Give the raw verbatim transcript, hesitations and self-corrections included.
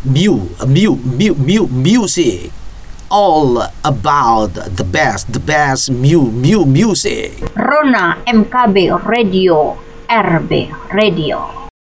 Mu, mu, mu, mu, music. All about the best, the best mu, mu, music. Rona M K B Radio, R B Radio.